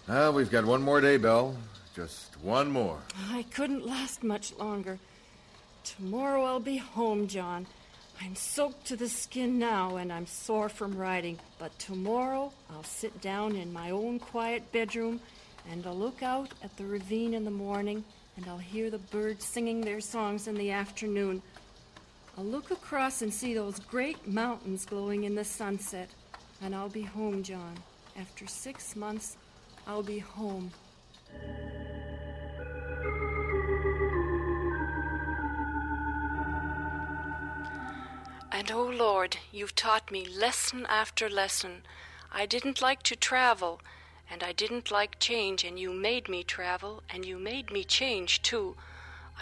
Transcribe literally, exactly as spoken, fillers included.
Well, we've got one more day, Belle. Just one more. I couldn't last much longer. Tomorrow I'll be home, John. I'm soaked to the skin now, and I'm sore from riding. But tomorrow I'll sit down in my own quiet bedroom, and I'll look out at the ravine in the morning, and I'll hear the birds singing their songs in the afternoon. I'll look across and see those great mountains glowing in the sunset, and I'll be home, John. After six months, I'll be home. And, oh, Lord, you've taught me lesson after lesson. I didn't like to travel, and I didn't like change, and you made me travel, and you made me change, too.